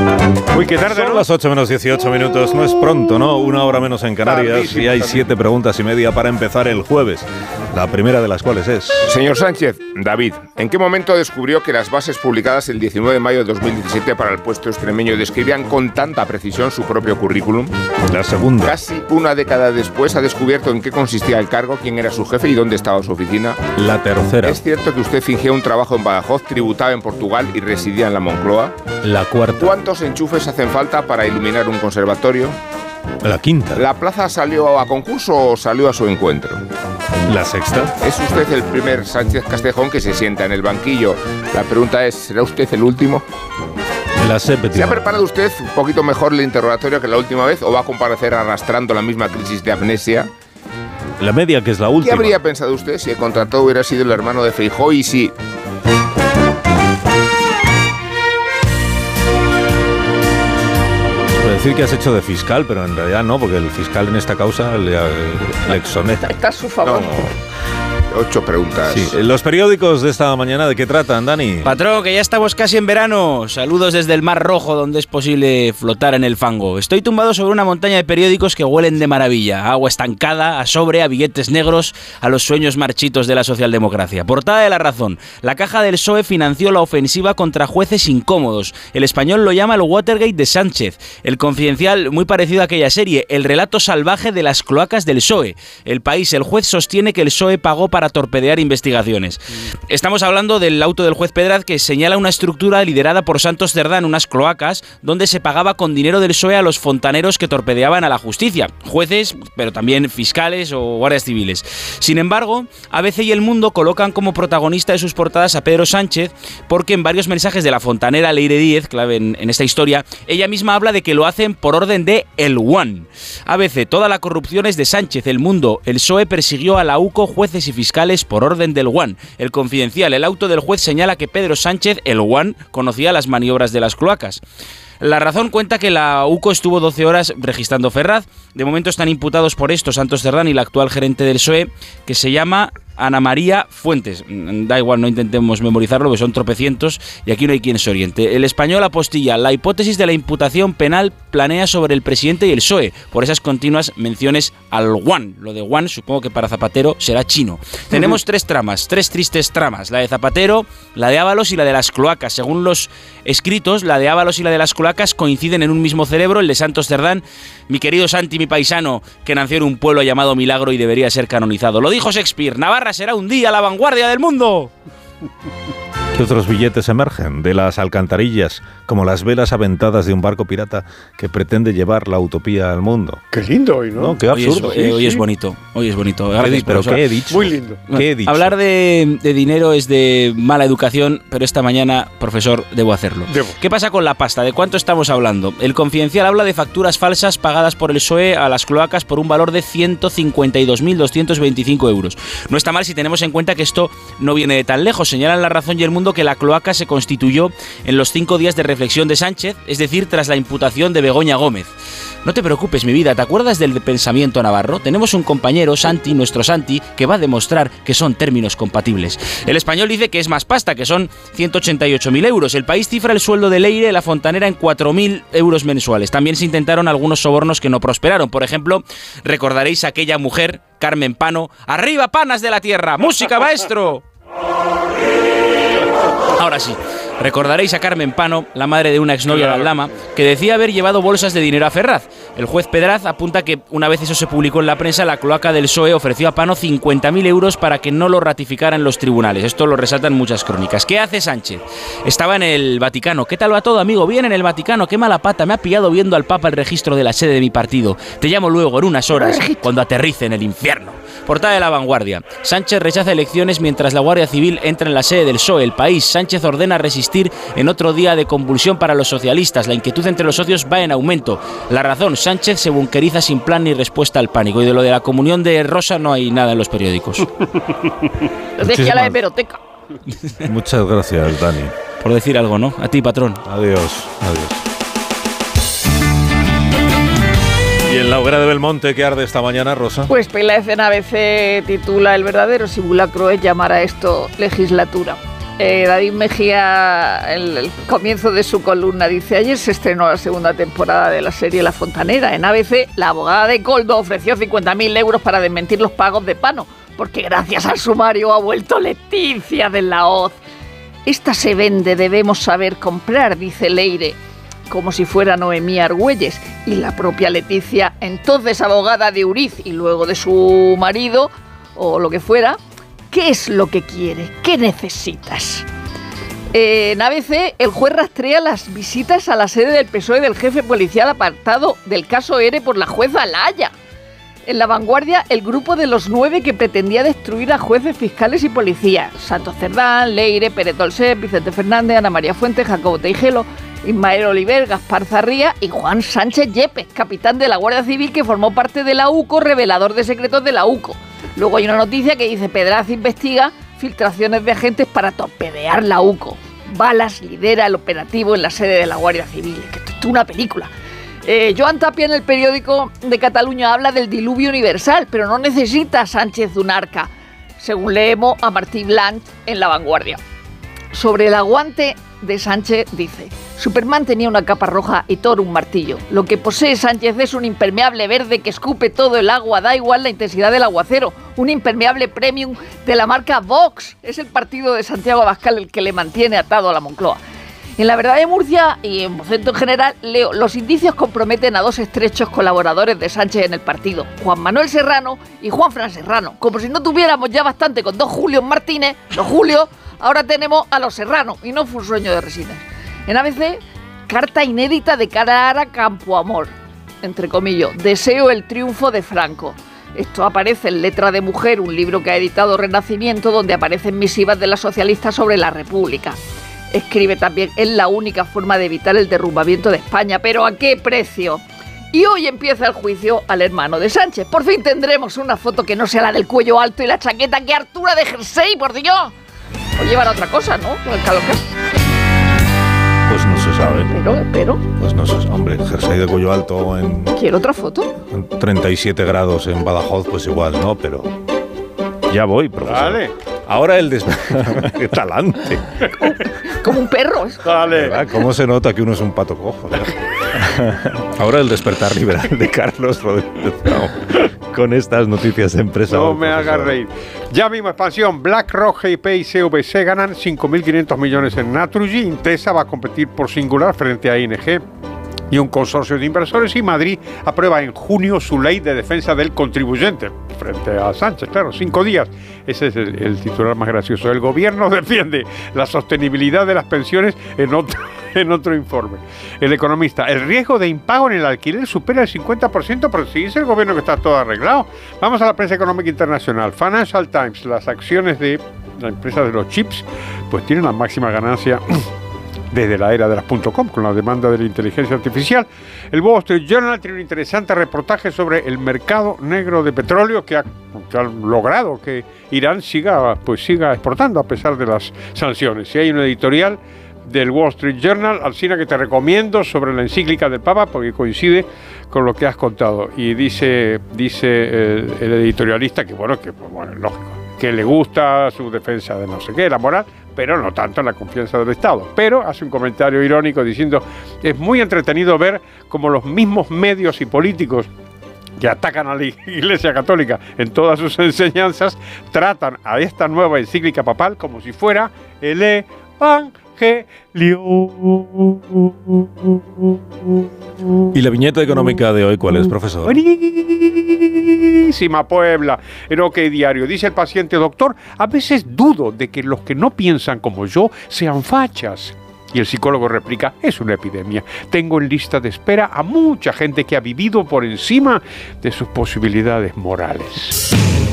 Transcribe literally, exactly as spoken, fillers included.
Uy, qué tarde, Son ¿no? las ocho menos dieciocho minutos, no es pronto, ¿no? Una hora menos en Canarias. Tardísimo, Y hay tardísimo. siete preguntas y media para empezar el jueves. La primera de las cuales es... Señor Sánchez, David, ¿en qué momento descubrió que las bases publicadas el diecinueve de mayo de dos mil diecisiete para el puesto extremeño describían con tanta precisión su propio currículum? La segunda. Casi una década después ha descubierto en qué consistía el cargo, quién era su jefe y dónde estaba su oficina. La tercera. ¿Es cierto que usted fingía un trabajo en Badajoz, tributaba en Portugal y residía en la Moncloa? La cuarta. ¿Cuántos enchufes hacen falta para iluminar un conservatorio? La quinta. ¿La plaza salió a concurso o salió a su encuentro? La sexta. ¿Es usted el primer Sánchez Castejón que se sienta en el banquillo? La pregunta es, ¿será usted el último? La ¿Se ha séptima. preparado usted un poquito mejor el interrogatorio que la última vez o va a comparecer arrastrando la misma crisis de amnesia? La media, que es la ¿Qué última. habría pensado usted si el contratado hubiera sido el hermano de Feijóo y si... Puedo decir que has hecho de fiscal, pero en realidad no, porque el fiscal en esta causa le, le exonera. Está a su favor. No, ocho preguntas. Sí. Los periódicos de esta mañana, ¿de qué tratan, Dani? Patrón, que ya estamos casi en verano. Saludos desde el Mar Rojo, donde es posible flotar en el fango. Estoy tumbado sobre una montaña de periódicos que huelen de maravilla. Agua estancada, a sobre, a billetes negros, a los sueños marchitos de la socialdemocracia. Portada de La Razón. La caja del P S O E financió la ofensiva contra jueces incómodos. El Español lo llama el Watergate de Sánchez. El Confidencial, muy parecido a aquella serie. El relato salvaje de las cloacas del P S O E. El País, el juez sostiene que el P S O E pagó para torpedear investigaciones. Estamos hablando del auto del juez Pedraz, que señala una estructura liderada por Santos Cerdán, unas cloacas, donde se pagaba con dinero del P S O E a los fontaneros que torpedeaban a la justicia, jueces, pero también fiscales o guardias civiles. Sin embargo, A B C y El Mundo colocan como protagonista de sus portadas a Pedro Sánchez, porque en varios mensajes de la fontanera Leire Díez, clave en, en esta historia, ella misma habla de que lo hacen por orden de El One. A B C, toda la corrupción es de Sánchez. El Mundo, el P S O E persiguió a la U C O, jueces y fiscales por orden del One. El Confidencial, el auto del juez señala que Pedro Sánchez, el One, conocía las maniobras de las cloacas. La Razón cuenta que la U C O estuvo doce horas registrando Ferraz. De momento están imputados por esto Santos Cerdán y la actual gerente del P S O E, que se llama Ana María Fuentes. Da igual, no intentemos memorizarlo, porque son tropecientos y aquí no hay quien se oriente. El Español apostilla: la hipótesis de la imputación penal planea sobre el presidente y el P S O E, por esas continuas menciones al One. Lo de One, supongo que para Zapatero será chino. Tenemos tres tramas, tres tristes tramas: la de Zapatero, la de Ábalos y la de las cloacas. Según los escritos, la de Ábalos y la de las cloacas coinciden en un mismo cerebro, el de Santos Cerdán, mi querido Santi, mi paisano, que nació en un pueblo llamado Milagro y debería ser canonizado. Lo dijo Shakespeare: Navarra será un día la vanguardia del mundo. ¿Qué otros billetes emergen de las alcantarillas, como las velas aventadas de un barco pirata que pretende llevar la utopía al mundo? Qué lindo hoy, ¿no? No, qué Hoy es, absurdo. eh, hoy Sí, es sí. bonito, hoy es bonito. ¿Qué he Gracias, dicho? ¿Pero profesor. qué he dicho? Muy lindo. ¿Qué he dicho? Hablar de, de dinero es de mala educación, pero esta mañana, profesor, debo hacerlo. Debo. ¿Qué pasa con la pasta? ¿De cuánto estamos hablando? El Confidencial habla de facturas falsas pagadas por el P S O E a las cloacas por un valor de ciento cincuenta y dos mil doscientos veinticinco euros. No está mal si tenemos en cuenta que esto no viene de tan lejos. Señalan La Razón y El Mundo que la cloaca se constituyó en los cinco días de reflexión de Sánchez, es decir, tras la imputación de Begoña Gómez. No te preocupes, mi vida, ¿te acuerdas del pensamiento navarro? Tenemos un compañero, Santi, nuestro Santi, que va a demostrar que son términos compatibles. El Español dice que es más pasta, que son ciento ochenta y ocho mil euros. El País cifra el sueldo de Leire, la fontanera, en cuatro mil euros mensuales. También se intentaron algunos sobornos que no prosperaron. Por ejemplo, recordaréis a aquella mujer, Carmen Pano: ¡arriba, panas de la tierra! ¡Música, maestro! Ahora sí. Recordaréis a Carmen Pano, la madre de una exnovia de Aldama, que decía haber llevado bolsas de dinero a Ferraz. El juez Pedraz apunta que una vez eso se publicó en la prensa, la cloaca del P S O E ofreció a Pano cincuenta mil euros para que no lo ratificaran los tribunales. Esto lo resaltan muchas crónicas. ¿Qué hace Sánchez? Estaba en el Vaticano. ¿Qué tal va todo, amigo? Bien en el Vaticano. Qué mala pata. Me ha pillado viendo al Papa el registro de la sede de mi partido. Te llamo luego, en unas horas, cuando aterrice en el infierno. Portada de La Vanguardia. Sánchez rechaza elecciones mientras la Guardia Civil entra en la sede del P S O E. El País. Sánchez ordena resistir en otro día de convulsión para los socialistas. La inquietud entre los socios va en aumento. La Razón: Sánchez se bunkeriza sin plan ni respuesta al pánico. Y de lo de la comunión de Rosa no hay nada en los periódicos. Lo dejé a la hemeroteca. Muchas gracias, Dani. Por decir algo, ¿no? A ti, patrón. Adiós, adiós. ¿Y en la hoguera de Belmonte qué arde esta mañana, Rosa? Pues Peláez en A B C titula: el verdadero simulacro es llamar a esto legislatura. Eh, David Mejía, el, el comienzo de su columna, dice: ayer se estrenó la segunda temporada de la serie La Fontanera. En A B C, la abogada de Coldo ofreció cincuenta mil euros para desmentir los pagos de Pano, porque gracias al sumario ha vuelto Leticia de la Hoz. Esta se vende, debemos saber comprar, dice Leire, como si fuera Noemí Argüelles. Y la propia Leticia, entonces abogada de Uriz y luego de su marido, o lo que fuera: ¿qué es lo que quiere? ¿Qué necesitas? Eh, en A B C, el juez rastrea las visitas a la sede del P S O E del jefe policial apartado del caso ERE por la jueza Laya. En La Vanguardia, el grupo de los nueve que pretendía destruir a jueces, fiscales y policías: Santos Cerdán, Leire, Pérez Dolcet, Vicente Fernández, Ana María Fuentes, Jacobo Teijelo, Ismael Oliver, Gaspar Zarría y Juan Sánchez Yepes, capitán de la Guardia Civil que formó parte de la UCO, revelador de secretos de la UCO. Luego hay una noticia que dice: Pedraz investiga filtraciones de agentes para torpedear la UCO. Balas lidera el operativo en la sede de la Guardia Civil. Que esto es una película. Eh, Joan Tapia, en el periódico de Cataluña, habla del diluvio universal, pero no necesita a Sánchez un arca, según leemos a Martí Blanch en La Vanguardia. Sobre el aguante de Sánchez dice: Superman tenía una capa roja y Thor un martillo. Lo que posee Sánchez es un impermeable verde que escupe todo el agua, da igual la intensidad del aguacero. Un impermeable premium de la marca Vox. Es el partido de Santiago Abascal el que le mantiene atado a la Moncloa. En La Verdad de Murcia y en Vocento en general, leo: los indicios comprometen a dos estrechos colaboradores de Sánchez en el partido, Juan Manuel Serrano y Juan Fran Serrano. Como si no tuviéramos ya bastante con dos Julios Martínez, los Julios, ahora tenemos a los Serrano, y no fue un sueño de Resines. En A B C, carta inédita de Cara Campoamor, entre comillas: deseo el triunfo de Franco. Esto aparece en Letra de Mujer, un libro que ha editado Renacimiento, donde aparecen misivas de la socialista sobre la República. Escribe también: es la única forma de evitar el derrumbamiento de España, pero ¿a qué precio? Y hoy empieza el juicio al hermano de Sánchez. Por fin tendremos una foto que no sea la del cuello alto y la chaqueta. ¡Qué hartura de jersey, por Dios! O llevará otra cosa, ¿no? Con el calor que hace. Pues no se sabe. Pero, pero... Pues no se sabe. Hombre, jersey de cuello alto en... ¿Quiero otra foto? En treinta y siete grados en Badajoz, pues igual, ¿no? Pero... ya voy, profesor. Dale. Ahora el des... ¡Qué talante! Como, como un perro. Dale. ¿Verdad? ¿Cómo se nota que uno es un pato cojo? Ahora el despertar liberal de Carlos Rodríguez con estas noticias de empresa. No me hagas reír. Ya mismo expansión. BlackRock, G I P y C V C ganan cinco mil quinientos millones en Naturgy. Intesa va a competir por singular frente a I N G y un consorcio de inversores, y Madrid aprueba en junio su ley de defensa del contribuyente frente a Sánchez. Claro, cinco días. Ese es el, el titular más gracioso. El gobierno defiende la sostenibilidad de las pensiones en otro, en otro informe. El Economista: el riesgo de impago en el alquiler supera el cincuenta por ciento, pero si dice el gobierno que está todo arreglado. Vamos a la prensa económica internacional. Financial Times: las acciones de la empresa de los chips pues tienen la máxima ganancia desde la era de las .com, con la demanda de la inteligencia artificial. El Wall Street Journal tiene un interesante reportaje sobre el mercado negro de petróleo que ha, que ha logrado que Irán siga, pues siga exportando a pesar de las sanciones. Y hay un editorial del Wall Street Journal, Alsina, que te recomiendo, sobre la encíclica del Papa, porque coincide con lo que has contado. Y dice, dice el, el editorialista que, bueno, que pues, bueno, lógico, que le gusta su defensa de no sé qué, la moral, pero no tanto la confianza del Estado. Pero hace un comentario irónico diciendo: es muy entretenido ver cómo los mismos medios y políticos que atacan a la Iglesia Católica en todas sus enseñanzas tratan a esta nueva encíclica papal como si fuera el Evangelio. ¿Y la viñeta económica de hoy cuál es, profesor? Buenísima, Puebla. En OK Diario dice el paciente: doctor, a veces dudo de que los que no piensan como yo sean fachas. Y el psicólogo replica: es una epidemia. Tengo en lista de espera a mucha gente que ha vivido por encima de sus posibilidades morales.